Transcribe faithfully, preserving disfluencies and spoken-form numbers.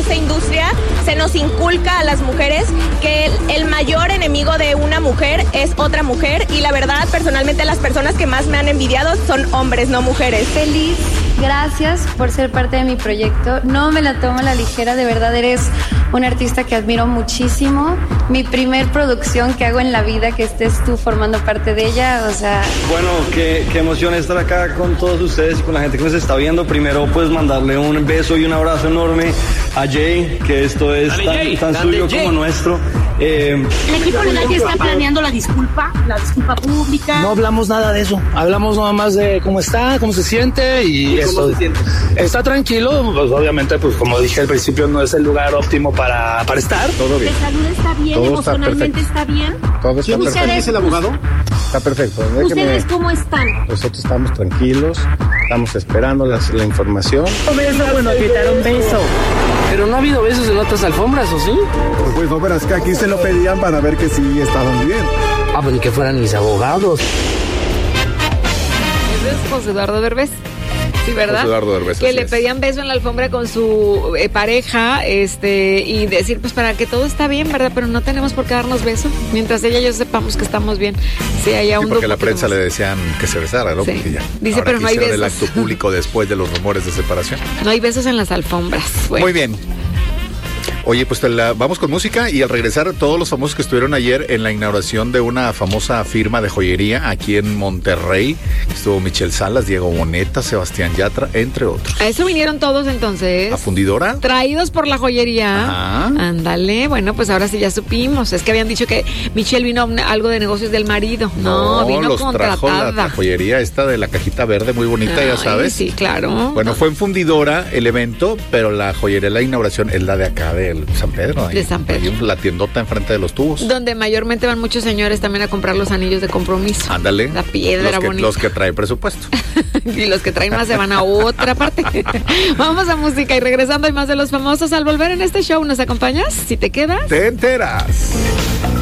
esa industria se nos inculca a las mujeres que el, el mayor enemigo de una mujer es otra mujer, y la verdad, personalmente, las personas que más me han envidiado son hombres, no mujeres. Feliz, gracias por ser parte de mi proyecto. No me la tomo a la ligera, de verdad eres un artista que admiro muchísimo. Mi primer producción que hago en la vida, que estés tú formando parte de ella, o sea... Bueno, qué, qué emoción estar acá con todos ustedes y con la gente que nos está viendo. Primero, pues mandarle un beso y un abrazo enorme a Jay, que esto es Dale, tan, Jay. tan Dale, suyo Jay. como nuestro. Eh, ¿El equipo de Nati está planeando la disculpa, la disculpa pública? No hablamos nada de eso, hablamos nada más de cómo está, cómo se siente y, ¿Y eso. ¿Cómo se siente? Está tranquilo, pues obviamente, pues como dije al principio, no es el lugar óptimo para, para estar. Todo bien. ¿De salud está bien? Todo ¿Emocionalmente está, está bien? Todo está perfecto. ¿Quién es el abogado? Está perfecto. Déjeme, ¿Ustedes cómo están? Nosotros estamos tranquilos, estamos esperando la, la información. Un beso, bueno, quitar un beso. Pero no ha habido besos en otras alfombras, ¿o sí? Pues no, pero es que aquí se lo pedían para ver que sí estaban bien. Ah, pues ni que fueran mis abogados. Ese es José Eduardo Derbez. Sí, ¿verdad? José Eduardo Derbez, que le es. pedían beso en la alfombra con su eh, pareja, este, y decir, pues para que todo está bien, ¿verdad? Pero no tenemos por qué darnos beso, mientras ella y yo sepamos que estamos bien. Sí, hay sí, porque a la prensa le decían que se besara, ¿no? Sí. Porque ya, dice, pero no hay besos. el acto público después de los rumores de separación. No hay besos en las alfombras. Bueno. Muy bien. Oye, pues te la, vamos con música y al regresar todos los famosos que estuvieron ayer en la inauguración de una famosa firma de joyería aquí en Monterrey. Estuvo Michelle Salas, Diego Boneta, Sebastián Yatra, entre otros. A eso vinieron todos entonces. ¿A fundidora? Traídos por la joyería. Ajá. Ándale, bueno, pues ahora sí ya supimos. Es que habían dicho que Michelle vino a algo de negocios del marido. No, no vino los contratada. trajo la, la joyería esta de la cajita verde muy bonita, Ay, ya sabes. Sí, claro. Bueno, fue en fundidora el evento, pero la joyería, la inauguración es la de acá de San Pedro. Ahí, de San Pedro. Ahí, la tiendota enfrente de los tubos. Donde mayormente van muchos señores también a comprar los anillos de compromiso. Ándale. La piedra los que, bonita. Los que traen presupuesto. Y los que traen más se van a otra parte. Vamos a música y regresando hay más de los famosos. Al volver en este show, ¿nos acompañas? Si te quedas, te enteras.